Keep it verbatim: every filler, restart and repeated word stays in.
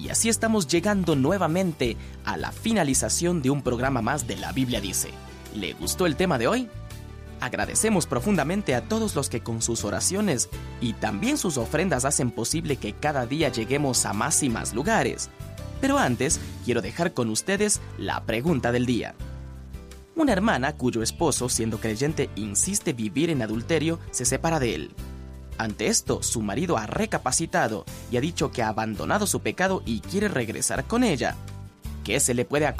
Y así estamos llegando nuevamente a la finalización de un programa más de La Biblia Dice. ¿Le gustó el tema de hoy? Agradecemos profundamente a todos los que con sus oraciones y también sus ofrendas hacen posible que cada día lleguemos a más y más lugares. Pero antes, quiero dejar con ustedes la pregunta del día. Una hermana cuyo esposo, siendo creyente, insiste vivir en adulterio, se separa de él. Ante esto, su marido ha recapacitado y ha dicho que ha abandonado su pecado y quiere regresar con ella. ¿Qué se le puede